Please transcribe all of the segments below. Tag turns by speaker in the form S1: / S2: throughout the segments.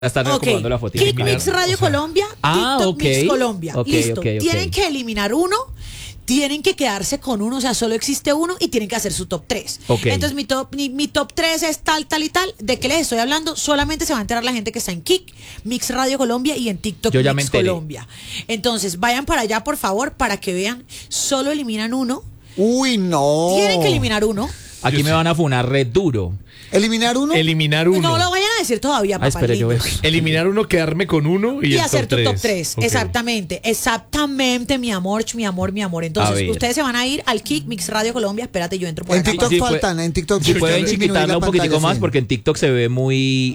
S1: Están acomodando la foto.
S2: Kick Mix Radio Colombia, TikTok Mix Colombia. Listo.
S1: Okay.
S2: Tienen que eliminar uno, tienen que quedarse con uno, o sea, solo existe uno y tienen que hacer su top 3.
S1: Okay.
S2: Entonces mi top 3 es tal y tal. ¿De qué les estoy hablando? Solamente se va a enterar la gente que está en Kick Mix Radio Colombia y en TikTok Mix Colombia. Entonces vayan para allá, por favor, para que vean. Solo eliminan uno.
S3: Uy, no.
S2: Tienen que eliminar uno.
S1: Aquí me van a funar red duro.
S3: ¿Eliminar uno?
S4: Eliminar uno.
S2: No lo vayan a decir todavía, papá.
S1: Espera, yo veo.
S4: Eliminar uno, quedarme con uno y
S2: hacer tu top 3.
S4: Okay.
S2: Exactamente, mi amor. Entonces, ustedes se van a ir al Kick Mix Radio Colombia. Espérate, yo entro por
S3: en
S2: acá.
S3: TikTok faltan, en TikTok.
S1: Si pueden chiquitarla un poquitico más, porque en TikTok se ve muy...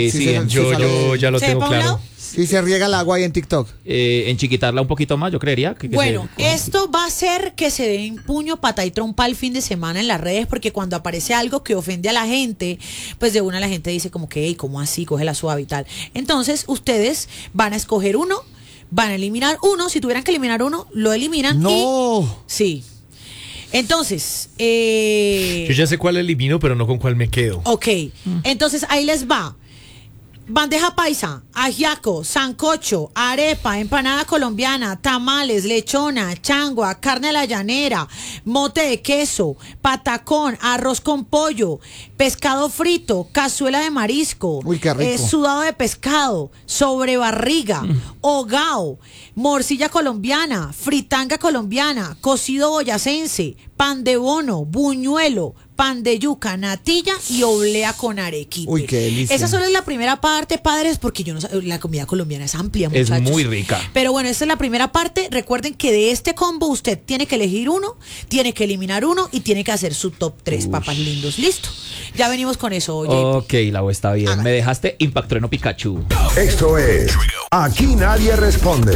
S4: yo ya lo tengo claro.
S3: Sí, se riega el agua ahí en TikTok.
S1: En chiquitarla un poquito más, yo creería.
S2: Bueno, esto va a hacer que se den puño, pata y trompa el fin de semana en las redes, porque cuando aparece algo que ofende a la gente, pues de una la gente dice como que, hey, ¿cómo así? Cógela suave y tal. Entonces, ustedes van a escoger uno, van a eliminar uno. Si tuvieran que eliminar uno, lo eliminan.
S3: ¡No!
S2: Sí. Entonces,
S4: yo ya sé cuál elimino, pero no con cuál me quedo.
S2: Ok, entonces ahí les va. Bandeja paisa, ajiaco, sancocho, arepa, empanada colombiana, tamales, lechona, changua, carne a la llanera, mote de queso, patacón, arroz con pollo, pescado frito, cazuela de marisco,
S3: uy, qué rico.
S2: Sudado de pescado, sobrebarriga, hogao, morcilla colombiana, fritanga colombiana, cocido boyacense, pan de bono, buñuelo, pan de yuca, natilla y oblea con arequipe.
S3: Uy, qué delicia.
S2: Esa solo es la primera parte, padres, porque yo no sé, la comida colombiana es amplia, muchachos.
S1: Es muy rica.
S2: Pero bueno, esta es la primera parte. Recuerden que de este combo usted tiene que elegir uno, tiene que eliminar uno y tiene que hacer su top 3, papás lindos. Listo. Ya venimos con eso, oye.
S1: Ok, la voz está bien. Me dejaste Impactrueno Pikachu.
S5: Esto es Aquí Nadie Responde.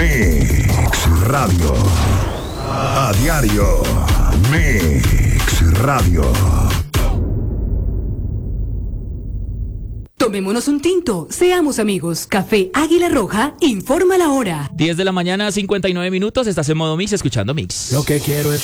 S5: Mix Radio. A diario. Mix Radio.
S6: Tomémonos un tinto, seamos amigos. Café Águila Roja informa la hora.
S1: 10 de la mañana, 59 minutos. Estás en modo Mix, escuchando Mix.
S7: Lo que quiero es